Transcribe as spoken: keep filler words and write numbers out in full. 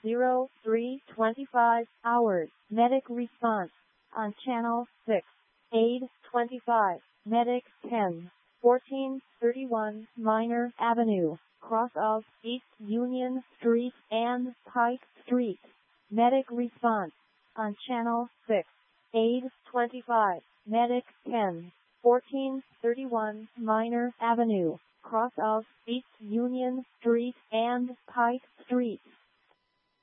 zero three twenty-five hours. Medic response on channel six. Aid twenty-five. Medic ten fourteen thirty-one Minor Avenue, cross of East Union Street and Pike Street. Medic response on channel six. Aid twenty-five. Medic ten fourteen thirty-one Minor Avenue, cross of East Union Street and Pike Street.